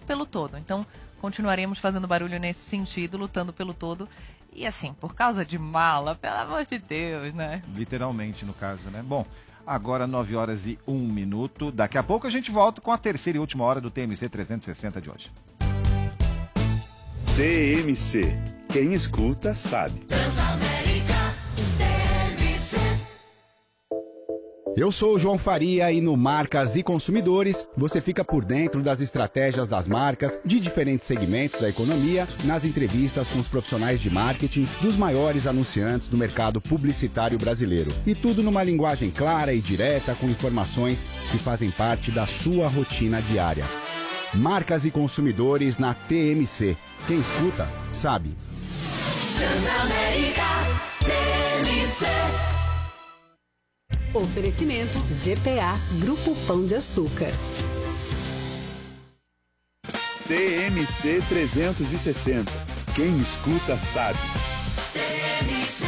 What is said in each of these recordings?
pelo todo. Então, continuaremos fazendo barulho nesse sentido, lutando pelo todo. E assim, por causa de mala, pelo amor de Deus, né? Literalmente, no caso, né? Bom, agora 9h01. Daqui a pouco a gente volta com a terceira e última hora do TMC 360 de hoje. TMC. Quem escuta, sabe. Eu sou o João Faria e no Marcas e Consumidores você fica por dentro das estratégias das marcas de diferentes segmentos da economia, nas entrevistas com os profissionais de marketing dos maiores anunciantes do mercado publicitário brasileiro. E tudo numa linguagem clara e direta com informações que fazem parte da sua rotina diária. Marcas e Consumidores na TMC. Quem escuta, sabe. Transamérica TMC. Oferecimento GPA Grupo Pão de Açúcar. TMC 360. Quem escuta, sabe. TMC.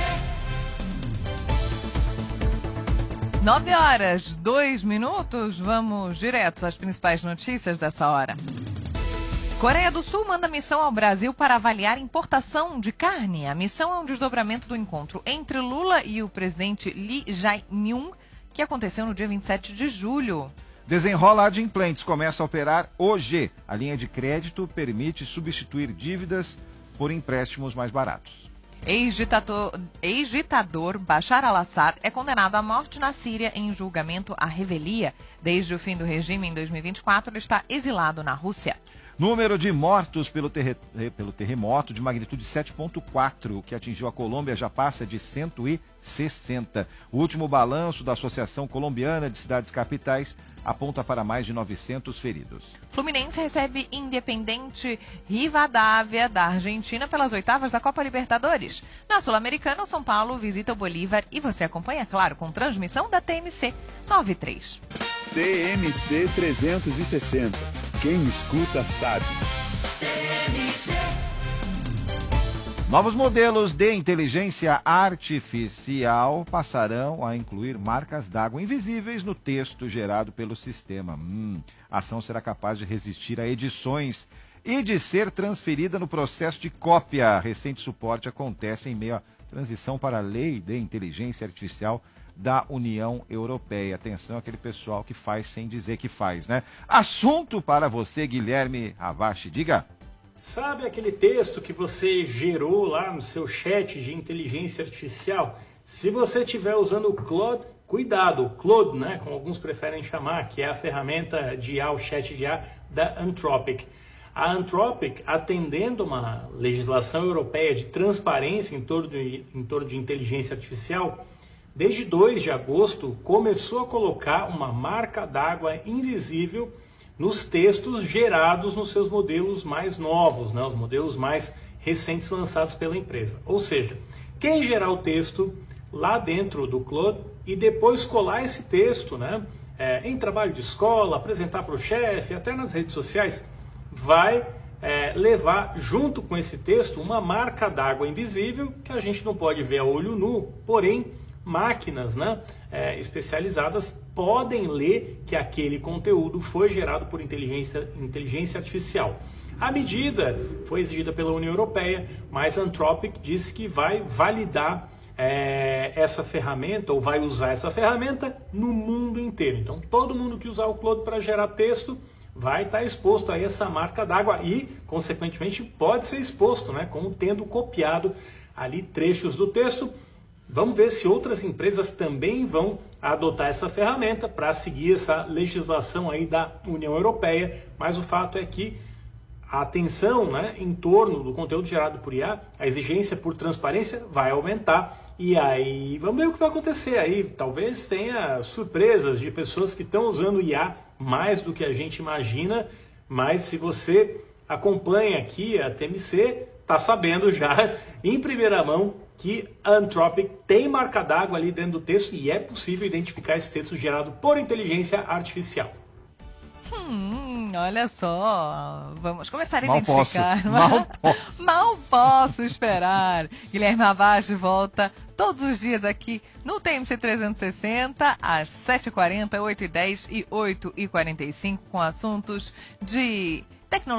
9h02. Vamos direto às principais notícias dessa hora. Coreia do Sul manda missão ao Brasil para avaliar importação de carne. A missão é um desdobramento do encontro entre Lula e o presidente Lee Jae-myung, que aconteceu no dia 27 de julho. Desenrola Adimplentes começa a operar hoje. A linha de crédito permite substituir dívidas por empréstimos mais baratos. Ex-ditador Bashar al-Assad é condenado à morte na Síria em julgamento à revelia. Desde o fim do regime em 2024, ele está exilado na Rússia. Número de mortos pelo terremoto de magnitude 7,4, que atingiu a Colômbia, já passa de 160. O último balanço da Associação Colombiana de Cidades Capitais aponta para mais de 900 feridos. Fluminense recebe Independente Rivadavia da Argentina pelas oitavas da Copa Libertadores. Na Sul-Americana, o São Paulo visita o Bolívar e você acompanha, claro, com transmissão da TMC 93. TMC 360. Quem escuta, sabe. TMC. Novos modelos de inteligência artificial passarão a incluir marcas d'água invisíveis no texto gerado pelo sistema. A ação será capaz de resistir a edições e de ser transferida no processo de cópia. Recente suporte acontece em meio à transição para a lei de inteligência artificial da União Europeia. Atenção àquele pessoal que faz sem dizer que faz, né? Assunto para você, Guilherme Ravache. Diga. Sabe aquele texto que você gerou lá no seu chat de inteligência artificial? Se você estiver usando o Claude, cuidado, o Claude, né, como alguns preferem chamar, que é a ferramenta de IA, o chat de IA da Anthropic. A Anthropic, atendendo uma legislação europeia de transparência em torno de inteligência artificial, desde 2 de agosto começou a colocar uma marca d'água invisível nos textos gerados nos seus modelos mais novos, né, os modelos mais recentes lançados pela empresa. Ou seja, quem gerar o texto lá dentro do Claude e depois colar esse texto, né, em trabalho de escola, apresentar para o chefe, até nas redes sociais, vai levar junto com esse texto uma marca d'água invisível que a gente não pode ver a olho nu, porém máquinas, né, especializadas podem ler que aquele conteúdo foi gerado por inteligência artificial. A medida foi exigida pela União Europeia, mas a Anthropic disse que vai validar essa ferramenta, ou vai usar essa ferramenta no mundo inteiro. Então, todo mundo que usar o Claude para gerar texto vai estar exposto a essa marca d'água e, consequentemente, pode ser exposto, né, como tendo copiado ali trechos do texto. Vamos ver se outras empresas também vão adotar essa ferramenta para seguir essa legislação aí da União Europeia, mas o fato é que a atenção, né, em torno do conteúdo gerado por IA, a exigência por transparência vai aumentar e aí vamos ver o que vai acontecer aí. Talvez tenha surpresas de pessoas que estão usando IA mais do que a gente imagina, mas se você acompanha aqui a TMC, está sabendo já em primeira mão que a Anthropic tem marca d'água ali dentro do texto e é possível identificar esse texto gerado por inteligência artificial. Olha só, vamos começar a Mal identificar. posso. Mal posso esperar. Guilherme Ravache volta todos os dias aqui no TMC 360, às 7h40, 8h10 e 8h45, com assuntos de tecnologia.